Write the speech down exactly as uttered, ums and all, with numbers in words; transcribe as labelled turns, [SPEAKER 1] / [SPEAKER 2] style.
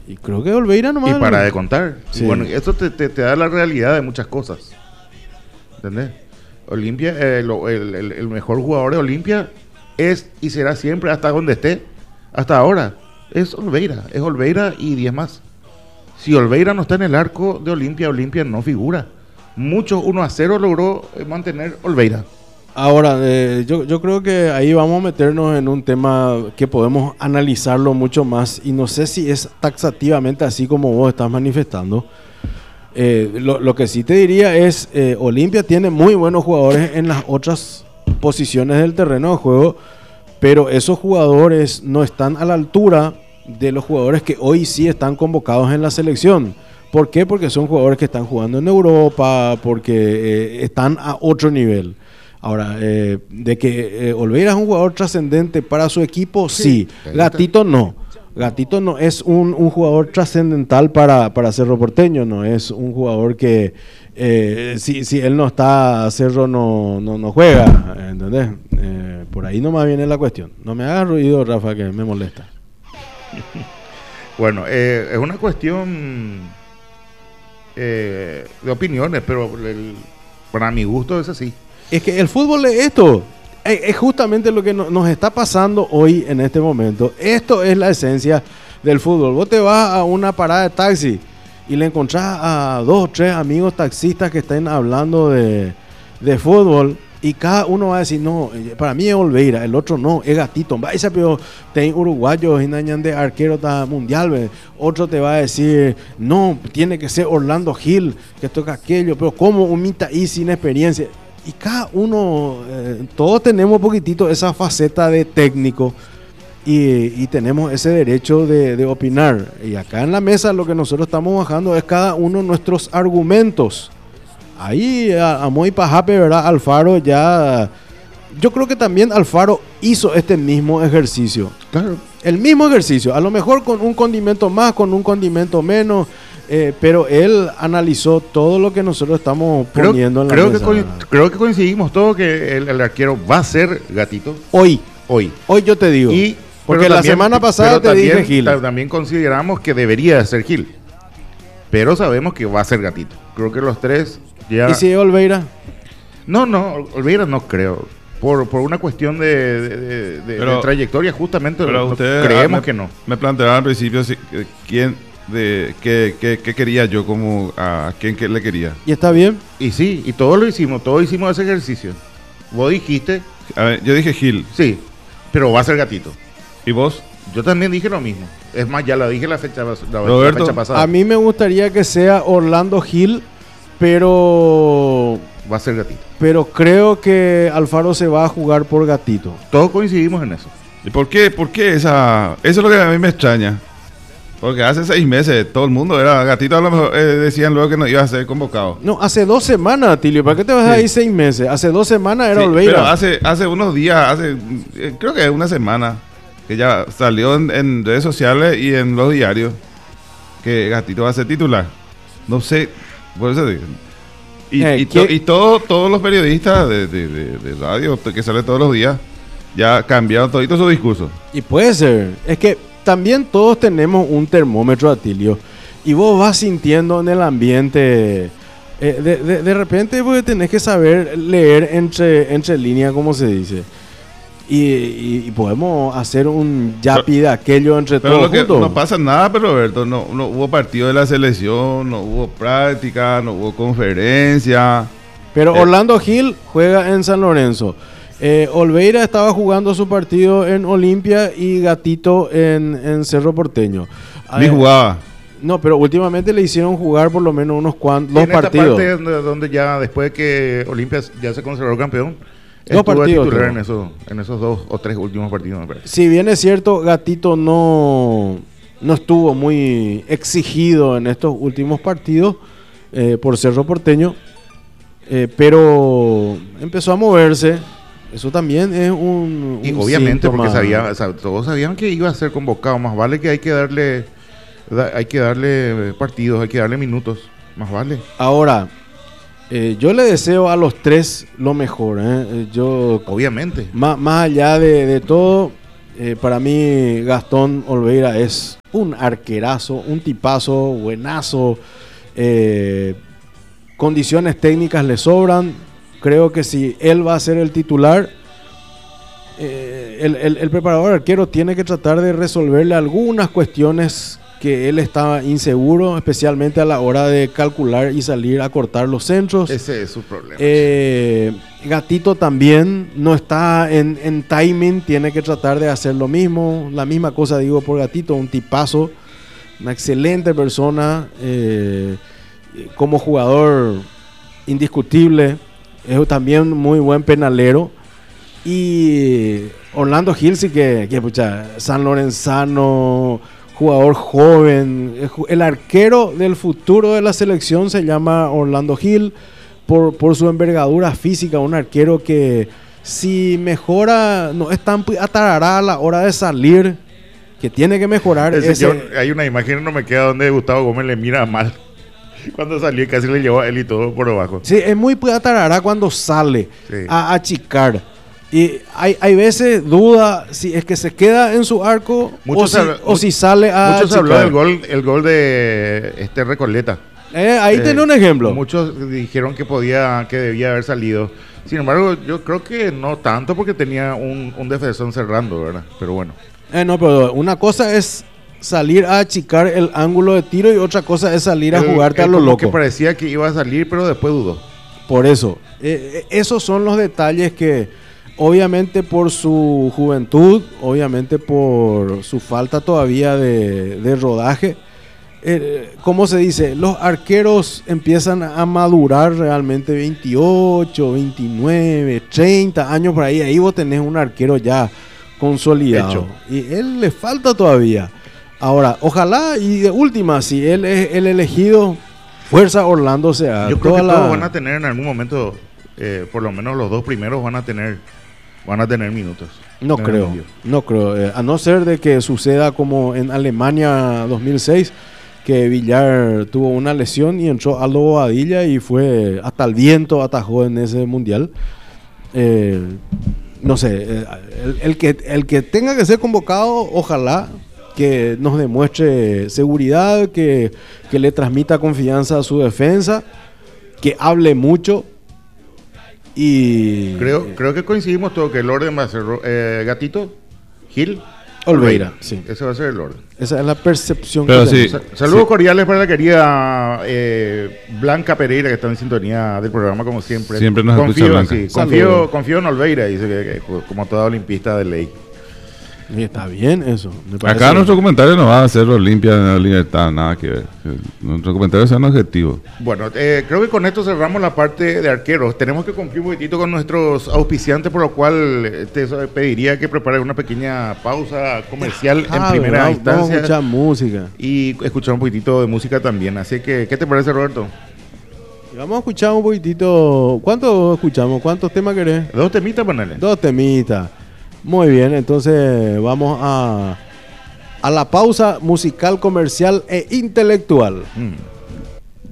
[SPEAKER 1] Y creo que Olveira nomás.
[SPEAKER 2] Y para de contar.
[SPEAKER 1] Sí.
[SPEAKER 2] Y bueno, esto te, te, te da la realidad de muchas cosas. ¿Entendés? Olimpia, eh, lo, el, el, el mejor jugador de Olimpia es y será siempre hasta donde esté, hasta ahora, es Olveira. Es Olveira y diez más. Si Olveira no está en el arco de Olimpia, Olimpia no figura. Muchos uno a cero logró mantener Olveira.
[SPEAKER 1] Ahora, eh, yo, yo creo que ahí vamos a meternos en un tema que podemos analizarlo mucho más y no sé si es taxativamente así como vos estás manifestando. Eh, lo, lo que sí te diría es, eh, Olimpia tiene muy buenos jugadores en las otras posiciones del terreno de juego, pero esos jugadores no están a la altura de los jugadores que hoy sí están convocados en la selección. ¿Por qué? Porque son jugadores que están jugando en Europa, porque eh, están a otro nivel. Ahora, eh, de que eh, Olveira es un jugador trascendente para su equipo, sí. sí. Gatito no. Gatito no es un, un jugador trascendental para, para Cerro Porteño, no es un jugador que eh, si, si él no está, Cerro no, no, no juega, ¿entendés? Eh, por ahí nomás viene la cuestión. No me hagas ruido, Rafa, que me molesta.
[SPEAKER 2] Bueno, eh, es una cuestión eh, de opiniones, pero el, para mi gusto es así.
[SPEAKER 1] Es que el fútbol es esto, es, es justamente lo que no, nos está pasando hoy en este momento. Esto es la esencia del fútbol. Vos te vas a una parada de taxi y le encontrás a dos o tres amigos taxistas que estén hablando de, de fútbol y cada uno va a decir, no, para mí es Olveira, el otro no, es Gatito. Vaya, pero ten uruguayos y nañan de arquero mundial, ¿ve? Otro te va a decir, no, tiene que ser Orlando Gil, que toca aquello, pero como un Mitaí sin experiencia. Y cada uno, eh, todos tenemos un poquitito esa faceta de técnico y, y tenemos ese derecho de, de opinar. Y acá en la mesa lo que nosotros estamos bajando es cada uno nuestros argumentos. Ahí a, a muy pajape, ¿verdad? Alfaro ya... Yo creo que también Alfaro hizo este mismo ejercicio.
[SPEAKER 2] Claro.
[SPEAKER 1] El mismo ejercicio, a lo mejor con un condimento más, con un condimento menos... Eh, pero él analizó todo lo que nosotros estamos poniendo
[SPEAKER 2] creo,
[SPEAKER 1] en la
[SPEAKER 2] creo
[SPEAKER 1] mesa.
[SPEAKER 2] Que, creo que coincidimos todos que el, el arquero va a ser Gatito.
[SPEAKER 1] Hoy.
[SPEAKER 2] Hoy.
[SPEAKER 1] Hoy yo te digo.
[SPEAKER 2] Y,
[SPEAKER 1] porque la
[SPEAKER 2] también,
[SPEAKER 1] semana pasada te
[SPEAKER 2] también,
[SPEAKER 1] dije Gil.
[SPEAKER 2] También consideramos que debería ser Gil. Pero sabemos que va a ser Gatito. Creo que los tres ya...
[SPEAKER 1] ¿Y si Olveira?
[SPEAKER 2] No, no, Olveira no creo. Por, por una cuestión de, de, de, de, pero, de trayectoria, justamente
[SPEAKER 3] pero
[SPEAKER 2] no,
[SPEAKER 3] ustedes,
[SPEAKER 2] creemos
[SPEAKER 3] ah, me,
[SPEAKER 2] que no.
[SPEAKER 3] Me planteaban al principio si, quién... de qué, qué, qué quería yo, como a quién que le quería.
[SPEAKER 1] ¿Y está bien?
[SPEAKER 2] Y sí, y todos lo hicimos, todos hicimos ese ejercicio. Vos dijiste...
[SPEAKER 3] A ver, yo dije Gil.
[SPEAKER 2] Sí, pero va a ser Gatito.
[SPEAKER 3] ¿Y vos?
[SPEAKER 2] Yo también dije lo mismo. Es más, ya lo dije la fecha, la,
[SPEAKER 3] Roberto,
[SPEAKER 2] la fecha pasada.
[SPEAKER 1] A mí me gustaría que sea Orlando Gil, pero...
[SPEAKER 2] Va a ser Gatito.
[SPEAKER 1] Pero creo que Alfaro se va a jugar por Gatito.
[SPEAKER 2] Todos coincidimos en eso.
[SPEAKER 3] ¿Y por qué? ¿Por qué esa...? Eso es lo que a mí me extraña. Porque hace seis meses todo el mundo era Gatito, a lo mejor eh, decían luego que no iba a ser convocado.
[SPEAKER 1] No, hace dos semanas, Tilio, ¿para qué te vas
[SPEAKER 3] sí.
[SPEAKER 1] a ir seis meses? Hace dos semanas era
[SPEAKER 3] sí,
[SPEAKER 1] Olveira.
[SPEAKER 3] Pero hace, hace unos días, hace eh, creo que una semana, que ya salió en, en redes sociales y en los diarios que Gatito va a ser titular. No sé, por eso digo. Y,
[SPEAKER 1] eh,
[SPEAKER 3] y, to, y todo, todos los periodistas de, de, de, de radio que salen todos los días ya cambiaron todito su discurso.
[SPEAKER 1] Y puede ser, es que también todos tenemos un termómetro, Atilio, y vos vas sintiendo en el ambiente, eh, de, de, de repente porque tenés que saber leer entre, entre líneas, como se dice, y, y, y podemos hacer un yapi de aquello entre
[SPEAKER 3] pero
[SPEAKER 1] todos
[SPEAKER 3] lo que
[SPEAKER 1] juntos.
[SPEAKER 3] No pasa nada, pero Roberto, no, no hubo partido de la selección, no hubo práctica, no hubo conferencia.
[SPEAKER 1] Pero
[SPEAKER 3] eh.
[SPEAKER 1] Orlando Gil juega en San Lorenzo. Eh, Olveira estaba jugando su partido en Olimpia y Gatito en, en Cerro Porteño.
[SPEAKER 3] Ni jugaba.
[SPEAKER 1] No, pero últimamente le hicieron jugar por lo menos unos cuantos dos
[SPEAKER 2] en esta
[SPEAKER 1] partidos.
[SPEAKER 2] Parte donde, donde ya después de que Olimpia ya se consagró campeón,
[SPEAKER 1] dos partidos
[SPEAKER 2] titular en, eso, en esos dos o tres últimos partidos, me parece.
[SPEAKER 1] Si bien es cierto, Gatito no, no estuvo muy exigido en estos últimos partidos eh, por Cerro Porteño, eh, pero empezó a moverse. Eso también es un,
[SPEAKER 2] y
[SPEAKER 1] un
[SPEAKER 2] obviamente
[SPEAKER 1] síntoma.
[SPEAKER 2] porque sabía, o sea, todos sabían que iba a ser convocado. Más vale que hay que darle da, hay que darle partidos, hay que darle minutos. Más vale.
[SPEAKER 1] Ahora, eh, yo le deseo a los tres lo mejor. ¿eh? Yo,
[SPEAKER 2] obviamente.
[SPEAKER 1] Más, más allá de, de todo, Eh, para mí Gastón Olveira es un arquerazo, un tipazo, buenazo. Eh, condiciones técnicas le sobran. Creo que si él va a ser el titular, eh, el, el, el preparador arquero tiene que tratar de resolverle algunas cuestiones que él estaba inseguro, especialmente a la hora de calcular y salir a cortar los centros.
[SPEAKER 2] Ese es su problema.
[SPEAKER 1] Eh, Gatito también no está en, en timing, tiene que tratar de hacer lo mismo. La misma cosa digo por Gatito, un tipazo, una excelente persona, eh, como jugador indiscutible, es también muy buen penalero. Y Orlando Gil sí que, que pucha, San Lorenzano, jugador joven, el arquero del futuro de la selección se llama Orlando Gil por, por su envergadura física, un arquero que si mejora, no es tan atarará a la hora de salir, que tiene que mejorar.
[SPEAKER 2] Ese
[SPEAKER 1] ese,
[SPEAKER 2] yo, hay una imagen, no me queda, donde Gustavo Gómez le mira mal cuando salió y casi le llevó a él y todo por abajo.
[SPEAKER 1] Sí, es muy atarará cuando sale
[SPEAKER 2] Sí.
[SPEAKER 1] a achicar. Y hay, hay veces duda si es que se queda en su arco o si,
[SPEAKER 2] habla,
[SPEAKER 1] o si sale a
[SPEAKER 2] Mucho se habló
[SPEAKER 1] achicar.
[SPEAKER 2] del gol, el gol de este Recoleta.
[SPEAKER 1] Eh, ahí
[SPEAKER 2] Eh,
[SPEAKER 1] tiene un ejemplo.
[SPEAKER 2] Muchos dijeron que podía, que debía haber salido. Sin embargo, yo creo que no tanto, porque tenía un, un defensor cerrando, ¿verdad? Pero bueno.
[SPEAKER 1] Eh, no, pero una cosa es salir a achicar el ángulo de tiro y otra cosa es salir a
[SPEAKER 2] Él-
[SPEAKER 1] jugarte
[SPEAKER 2] él
[SPEAKER 1] a lo
[SPEAKER 2] como
[SPEAKER 1] loco.
[SPEAKER 2] que parecía que iba a salir, pero después dudó.
[SPEAKER 1] Por eso, eh, eh, esos son los detalles que obviamente por su juventud, obviamente por su falta todavía de, de rodaje, eh, ¿cómo se dice? Los arqueros empiezan a madurar realmente veintiocho, veintinueve, treinta años por ahí. Ahí vos tenés un arquero ya consolidado.
[SPEAKER 2] Hecho.
[SPEAKER 1] Y él le falta todavía. Ahora, ojalá y de última, si él es el elegido, fuerza Orlando sea.
[SPEAKER 2] Yo creo
[SPEAKER 1] toda
[SPEAKER 2] que
[SPEAKER 1] la-
[SPEAKER 2] todos van a tener en algún momento, eh, por lo menos los dos primeros van a tener, van a tener minutos.
[SPEAKER 1] No
[SPEAKER 2] En el
[SPEAKER 1] creo,
[SPEAKER 2] medio.
[SPEAKER 1] no creo. Eh, a no ser de que suceda como en Alemania dos mil seis, que Villar tuvo una lesión y entró Aldo Bobadilla y fue hasta el viento atajó en ese mundial. Eh, no sé, eh, el, el que, el que tenga que ser convocado, ojalá que nos demuestre seguridad, que, que le transmita confianza a su defensa, que hable mucho. Y
[SPEAKER 2] Creo, creo que coincidimos todos que el orden va a ser eh, Gatito, Gil,
[SPEAKER 1] Olveira, sí.
[SPEAKER 2] Ese va a ser el orden.
[SPEAKER 1] Esa es la percepción
[SPEAKER 3] Pero
[SPEAKER 1] que
[SPEAKER 3] sí.
[SPEAKER 1] tenemos.
[SPEAKER 2] Sa- Saludos cordiales para la querida eh, Blanca Pereira, que está en sintonía del programa como siempre.
[SPEAKER 3] Siempre nos
[SPEAKER 2] confío,
[SPEAKER 3] escucha Blanca.
[SPEAKER 2] sí,
[SPEAKER 1] Saludos.
[SPEAKER 2] confío, confío en Olveira, dice que, que, como toda olimpista de ley.
[SPEAKER 1] Y está bien eso. me parece
[SPEAKER 3] Acá
[SPEAKER 1] bien.
[SPEAKER 3] nuestro comentario no va a hacer Olimpia en la libertad, nada que ver. Nuestro comentario es un objetivo.
[SPEAKER 2] Bueno, eh, creo que con esto cerramos la parte de arqueros. Tenemos que cumplir un poquitito con nuestros auspiciantes, por lo cual eh, te pediría que prepares una pequeña pausa comercial
[SPEAKER 1] Ah,
[SPEAKER 2] en primera
[SPEAKER 1] vamos, vamos a
[SPEAKER 2] instancia
[SPEAKER 1] escuchar música.
[SPEAKER 2] y escuchar un poquitito de música también. Así que, ¿qué te parece, Roberto?
[SPEAKER 1] Vamos a escuchar un poquitito. ¿Cuántos escuchamos? ¿Cuántos temas querés?
[SPEAKER 2] Dos temitas, ponele.
[SPEAKER 1] Dos temitas. Muy bien, entonces vamos a, a la pausa musical, comercial e intelectual.
[SPEAKER 2] Mm.